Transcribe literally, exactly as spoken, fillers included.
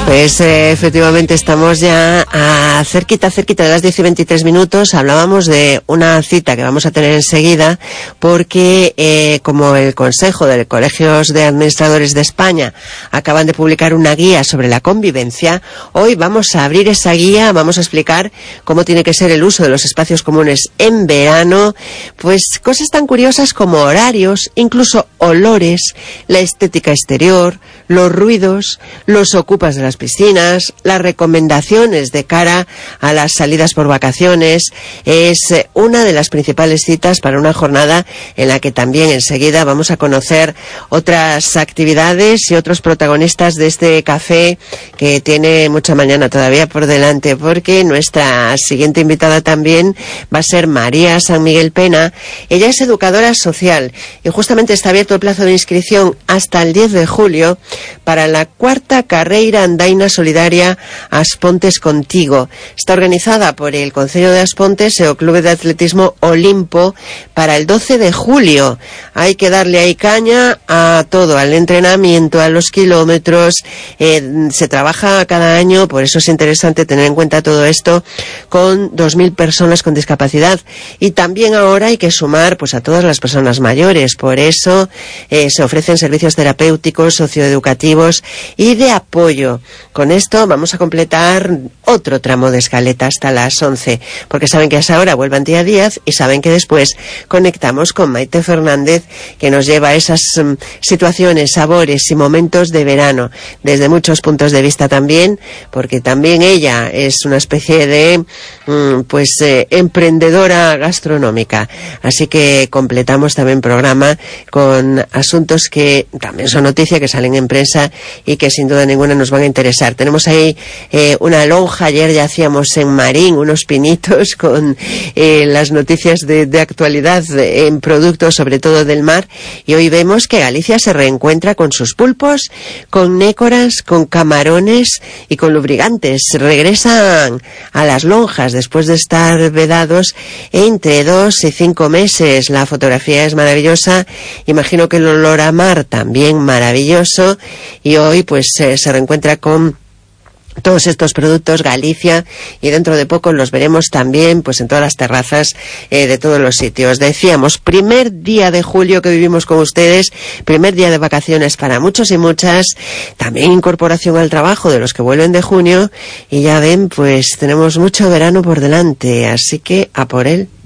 Pues eh, efectivamente estamos ya a cerquita, cerquita de las diez y veintitrés minutos. Hablábamos de una cita que vamos a tener enseguida porque eh, como el Consejo de Colegios de Administradores de España acaban de publicar una guía sobre la convivencia, hoy vamos a abrir esa guía, vamos a explicar cómo tiene que ser el uso de los espacios comunes en verano, pues cosas tan curiosas como horarios, incluso olores, la estética exterior, los ruidos, los ocupas de las piscinas, las recomendaciones de cara a las salidas por vacaciones. Es una de las principales citas para una jornada en la que también enseguida vamos a conocer otras actividades y otros protagonistas de este café que tiene mucha mañana todavía por delante, porque nuestra siguiente invitada también va a ser María San Miguel Pena. Ella es educadora social y justamente está abierto el plazo de inscripción hasta el diez de julio para la cuarta carreira andaina solidaria Aspontes Contigo. Está organizada por el Concello de Aspontes e o Clube de Atletismo Olimpo para el doce de julio. Hay que darle ahí caña a todo, al entrenamiento, a los kilómetros. Eh, se trabaja cada año, por eso es interesante tener en cuenta todo esto, con dos mil personas con discapacidad. Y también ahora hay que sumar pues a todas las personas mayores. Por eso eh, se ofrecen servicios terapéuticos, socioeducativos y de apoyo. Con esto vamos a completar otro tramo de escaleta hasta las once, porque saben que a esa hora vuelve Antía Díaz y saben que después conectamos con Maite Fernández, que nos lleva a esas um, situaciones, sabores y momentos de verano, desde muchos puntos de vista también, porque también ella es una especie de um, pues eh, emprendedora gastronómica. Así que completamos también programa con asuntos que también son noticia, que salen en prensa y que sin duda ninguna nos van a interesar. Tenemos ahí eh, una lonja, ayer ya hacíamos en Marín unos pinitos con eh, las noticias de, de actualidad en productos, sobre todo del mar, y hoy vemos que Galicia se reencuentra con sus pulpos, con nécoras, con camarones y con lubricantes. Regresan a las lonjas después de estar vedados entre dos y cinco meses. La fotografía es maravillosa, imagino que el olor a mar también maravilloso, y hoy pues eh, se reencuentra con todos estos productos Galicia, y dentro de poco los veremos también pues en todas las terrazas eh, de todos los sitios. Decíamos, primer día de julio que vivimos con ustedes, primer día de vacaciones para muchos y muchas, también incorporación al trabajo de los que vuelven de junio, y ya ven, pues tenemos mucho verano por delante, así que a por él.